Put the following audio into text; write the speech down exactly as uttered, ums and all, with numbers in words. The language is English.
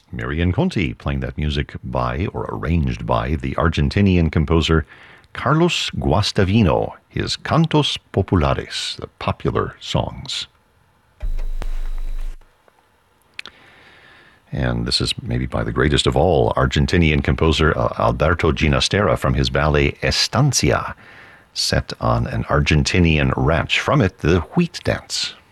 Marian Conti playing that music by, or arranged by, the Argentinian composer Carlos Guastavino, his Cantos Populares, the popular songs. And this is maybe by the greatest of all, Argentinian composer uh, Alberto Ginastera from his ballet Estancia, set on an Argentinian ranch. From it, the Wheat Dance.